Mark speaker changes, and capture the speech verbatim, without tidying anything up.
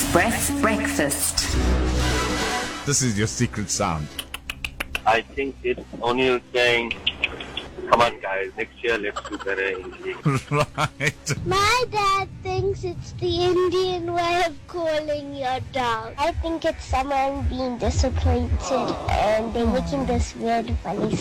Speaker 1: Express Breakfast.
Speaker 2: This is your secret sound.
Speaker 3: I think it's O'Neill saying, come on guys, next year let's do better in the league.
Speaker 2: Right.
Speaker 4: My dad thinks it's the Indian way of calling your dog. I think it's someone being disappointed and they're making this weird funny